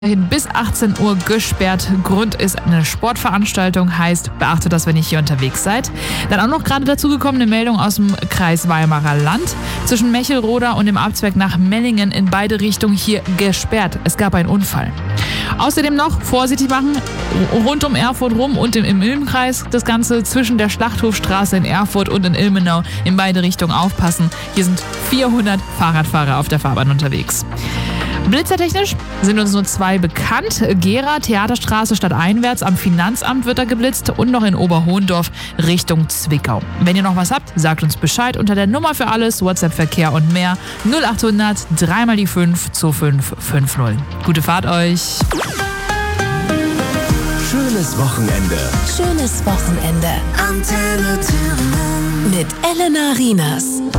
Bis 18 Uhr gesperrt. Grund ist eine Sportveranstaltung, heißt, beachtet das, wenn ihr hier unterwegs seid. Dann auch noch gerade dazu gekommene Meldung aus dem Kreis Weimarer Land. Zwischen Mechelroda und dem Abzweig nach Mellingen in beide Richtungen hier gesperrt. Es gab einen Unfall. Außerdem noch vorsichtig machen, rund um Erfurt rum und im Ilmenkreis. Das Ganze zwischen der Schlachthofstraße in Erfurt und in Ilmenau in beide Richtungen aufpassen. Hier sind 400 Fahrradfahrer auf der Fahrbahn unterwegs. Blitzertechnisch sind uns nur zwei bekannt. Gera, Theaterstraße stadteinwärts, am Finanzamt wird da geblitzt und noch in Oberhohendorf Richtung Zwickau. Wenn ihr noch was habt, sagt uns Bescheid unter der Nummer für alles, WhatsApp-Verkehr und mehr 0800 3 mal die 5 2550. Gute Fahrt euch! Schönes Wochenende. Schönes Wochenende. Antenne Thüringen. Mit Elena Rienas.